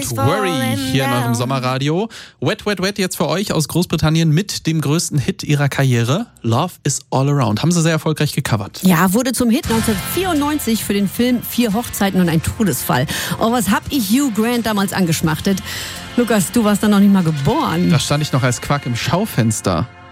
Don't Worry hier in eurem Sommerradio. Wet, Wet, Wet jetzt für euch aus Großbritannien mit dem größten Hit ihrer Karriere. Love is All Around. Haben sie sehr erfolgreich gecovert. Ja, wurde zum Hit 1994 für den Film 4 Hochzeiten und ein Todesfall. Oh, was hab ich Hugh Grant damals angeschmachtet. Lukas, du warst da noch nicht mal geboren. Da stand ich noch als Quack im Schaufenster.